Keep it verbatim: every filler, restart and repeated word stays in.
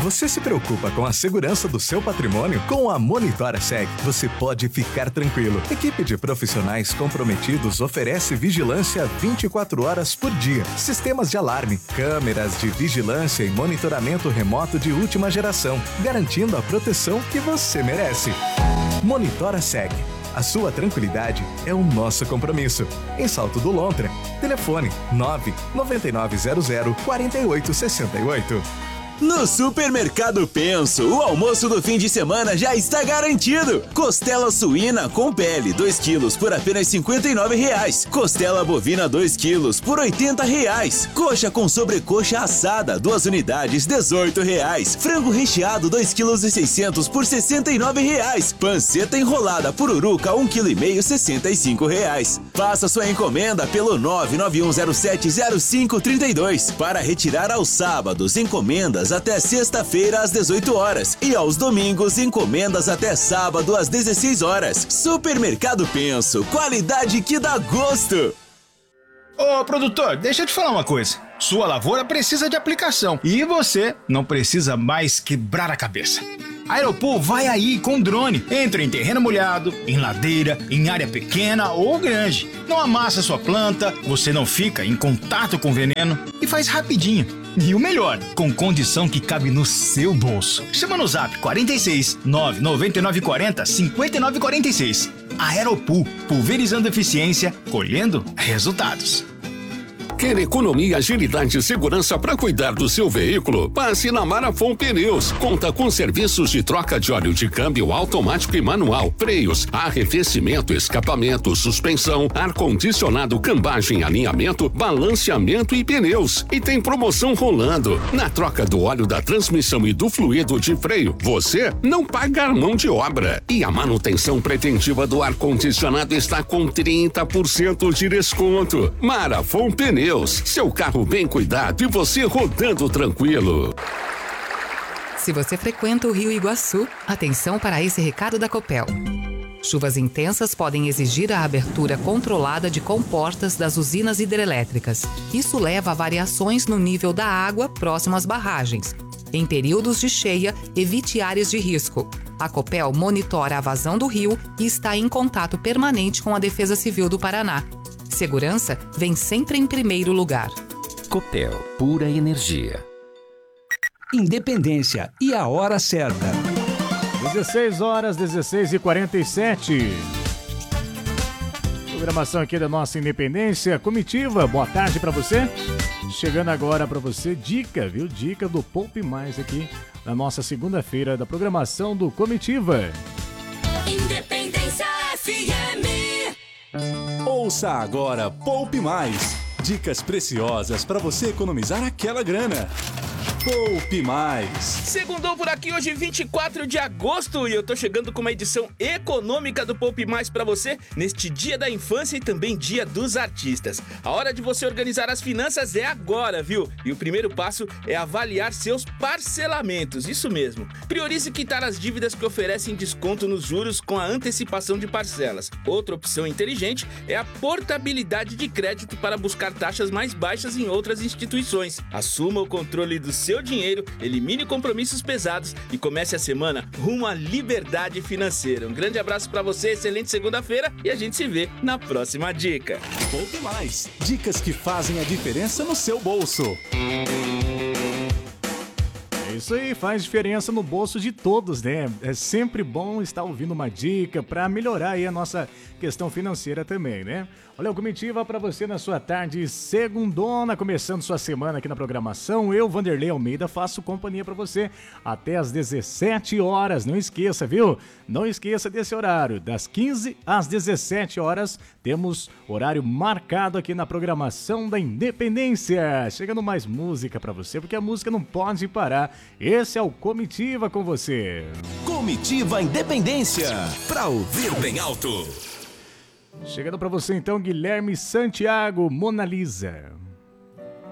Você se preocupa com a segurança do seu patrimônio? Com a Monitora Seg, você pode ficar tranquilo. Equipe de profissionais comprometidos oferece vigilância vinte e quatro horas por dia. Sistemas de alarme, câmeras de vigilância e monitoramento remoto de última geração, garantindo a proteção que você merece. Monitora Seg. A sua tranquilidade é o nosso compromisso. Em Salto do Lontra, telefone nove nove nove zero zero quatro oito seis oito. No Supermercado Penso, o almoço do fim de semana já está garantido. Costela suína com pele, dois quilos por apenas cinquenta e nove reais. Costela bovina, dois quilos por oitenta reais. Coxa com sobrecoxa assada, duas unidades, dezoito reais. Frango recheado, dois quilos e seiscentos por sessenta e nove reais. Panceta enrolada pururuca, um quilo e meio, sessenta e cinco reais. Faça sua encomenda pelo nove nove um zero sete zero cinco três dois. Para retirar aos sábados, encomendas até sexta-feira às dezoito horas e aos domingos encomendas até sábado às dezesseis horas. Supermercado Penso, qualidade que dá gosto. Ô produtor, deixa eu te falar uma coisa. Sua lavoura precisa de aplicação e você não precisa mais quebrar a cabeça. A Aeropool vai aí com drone. Entra em terreno molhado, em ladeira, em área pequena ou grande. Não amassa sua planta, você não fica em contato com veneno e faz rapidinho. E o melhor, com condição que cabe no seu bolso. Chama no zap quarenta e seis, nove nove nove quatro zero, cinco nove quatro seis. Aeropool, pulverizando eficiência, colhendo resultados. Quer economia, agilidade e segurança para cuidar do seu veículo? Passe na Marafon Pneus. Conta com serviços de troca de óleo de câmbio automático e manual, freios, arrefecimento, escapamento, suspensão, ar-condicionado, cambagem, alinhamento, balanceamento e pneus. E tem promoção rolando. Na troca do óleo da transmissão e do fluido de freio, você não paga a mão de obra. E a manutenção preventiva do ar-condicionado está com trinta por cento de desconto. Marafon Pneus. Seu carro bem cuidado e você rodando tranquilo. Se você frequenta o Rio Iguaçu, atenção para esse recado da Copel. Chuvas intensas podem exigir a abertura controlada de comportas das usinas hidrelétricas. Isso leva a variações no nível da água próximo às barragens. Em períodos de cheia, evite áreas de risco. A Copel monitora a vazão do rio e está em contato permanente com a Defesa Civil do Paraná. Segurança vem sempre em primeiro lugar. Copel, pura energia. Independência e a hora certa. dezesseis horas, dezesseis e quarenta e sete. Programação aqui da nossa Independência. Comitiva, boa tarde pra você. Chegando agora pra você, dica, viu? Dica do Poupe Mais aqui na nossa segunda-feira da programação do Comitiva. Independência F M. Ouça agora Poupe Mais. Dicas preciosas para você economizar aquela grana. Poupe Mais. Segundou por aqui hoje, vinte e quatro de agosto, e eu tô chegando com uma edição econômica do Poupe Mais pra você neste Dia da Infância e também Dia dos Artistas. A hora de você organizar as finanças é agora, viu? E o primeiro passo é avaliar seus parcelamentos, isso mesmo. Priorize quitar as dívidas que oferecem desconto nos juros com a antecipação de parcelas. Outra opção inteligente é a portabilidade de crédito para buscar taxas mais baixas em outras instituições. Assuma o controle do seu dinheiro, elimine compromissos pesados e comece a semana rumo à liberdade financeira. Um grande abraço pra você, excelente segunda-feira e a gente se vê na próxima dica. Poupe Mais. Dicas que fazem a diferença no seu bolso. É isso aí, faz diferença no bolso de todos, né? É sempre bom estar ouvindo uma dica para melhorar aí a nossa questão financeira também, né? Olha, o Comitiva para você na sua tarde segundona, começando sua semana aqui na programação. Eu, Vanderlei Almeida, faço companhia para você até às dezessete horas. Não esqueça, viu? Não esqueça desse horário. Das quinze às dezessete horas, temos horário marcado aqui na programação da Independência. Chegando mais música para você, porque a música não pode parar. Esse é o Comitiva com você. Comitiva Independência, pra ouvir bem alto. Chegando para você então, Guilherme Santiago, Mona Lisa.